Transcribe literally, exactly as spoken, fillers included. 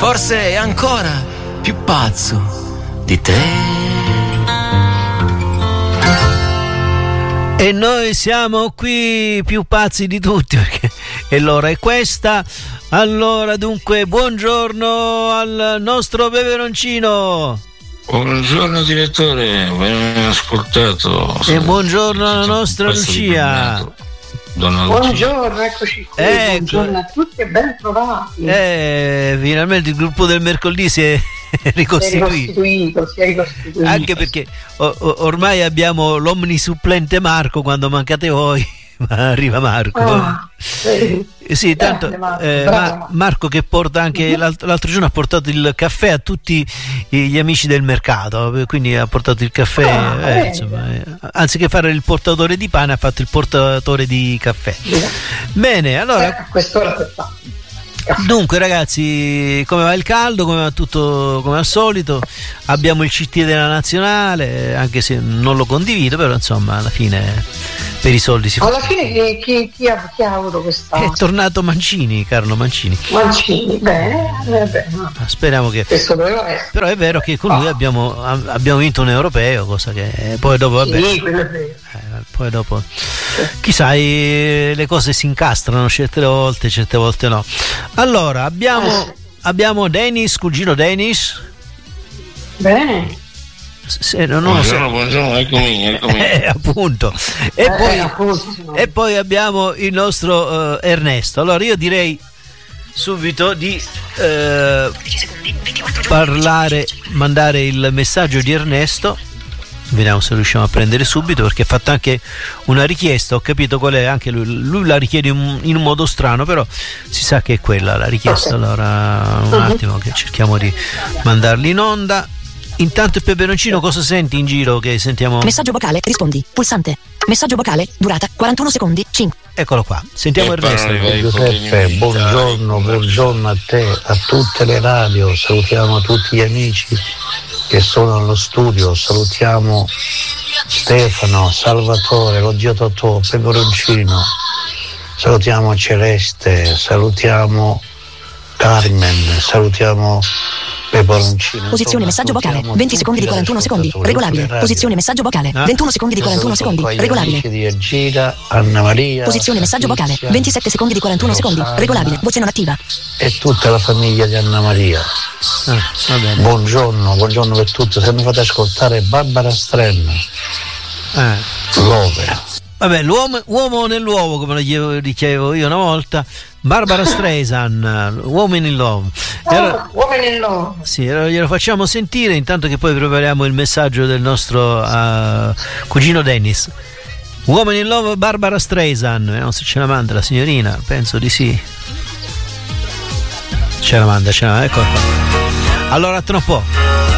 forse è ancora più pazzo di te. E noi siamo qui più pazzi di tutti, perché e l'ora è questa. Allora, dunque, buongiorno al nostro peperoncino. Buongiorno direttore, ben ascoltato. E buongiorno alla nostra Lucia. Buongiorno, eccoci qui. Ecco. Buongiorno a tutti e ben trovati. Eh, finalmente il gruppo del mercoledì si è ricostituito. Si è ricostituito, si è ricostituito. Anche perché o- o- ormai abbiamo l'omnisupplente Marco, quando mancate voi. Ma arriva Marco. Ah, sì. Sì, tanto Grande Marco, eh, bravo. Ma- Marco che porta anche l'alt- l'altro giorno ha portato il caffè a tutti gli amici del mercato, quindi ha portato il caffè, Ah, eh, bene. insomma, eh, anziché fare il portatore di pane ha fatto il portatore di caffè. Bene, allora Eh, a quest'ora che fa. dunque ragazzi, come va il caldo, come va tutto come al solito, abbiamo il C T della nazionale, anche se non lo condivido, però insomma alla fine per i soldi si fa. Alla fine chi, chi, chi, ha, chi ha avuto questa? È tornato Mancini, Carlo Mancini. Mancini, bene, eh, beh, no. Speriamo che. Questo doveva essere. Però è vero che con lui abbiamo, abbiamo vinto un europeo, cosa che eh, poi dopo vabbè. Sì, quello è vero. Eh, poi dopo chissà, eh, le cose si incastrano certe volte, certe volte no. Allora abbiamo, abbiamo Dennis, cugino Dennis. Bene. Se, non Buongiorno, so. buongiorno, eccomi, eccomi. Eh, appunto. E, Eh, poi, appunto. e poi abbiamo il nostro eh, Ernesto. Allora io direi subito di eh, parlare, mandare il messaggio di Ernesto. Vediamo se riusciamo a prendere subito, perché ha fatto anche una richiesta, ho capito qual è, anche lui, lui la richiede in, in un modo strano, però si sa che è quella la richiesta. Allora un attimo che cerchiamo di mandarli in onda. Intanto il peperoncino, cosa senti in giro che sentiamo? Messaggio vocale, rispondi, pulsante. Messaggio vocale, durata quarantuno secondi, cinque. Eccolo qua, sentiamo E Ernesto. parli, vai. Giuseppe, buongiorno, buongiorno a te, a tutte le radio, salutiamo tutti gli amici che sono allo studio, salutiamo Stefano, Salvatore, lo zio Totò, Peperoncino, salutiamo Celeste, salutiamo Carmen, salutiamo Peperoncino. Posizione messaggio vocale, venti secondi di quarantuno secondi, regolabile. Posizione messaggio vocale, ventuno secondi di quarantuno secondi, regolabile. Di Egida, Anna Maria. Posizione messaggio vocale, Letizia, ventisette secondi di quarantuno secondi, Rosanna regolabile. Voce non attiva. E tutta la famiglia di Anna Maria. Ah, va bene. Buongiorno, buongiorno per tutti. Se mi fate ascoltare Barbara Streisand, Eh. Love. Vabbè, l'uomo uomo nell'uovo, come lo dicevo io una volta, Barbara Streisand, Woman in Love. E allora, Ah, uomini in love. sì, allora glielo facciamo sentire, intanto che poi prepariamo il messaggio del nostro uh, cugino Dennis. Woman in Love, Barbara Streisand, vediamo se ce la manda la signorina, penso di sì. Ce la manda, ce la manda, eccola qua. Allora, tra un po'.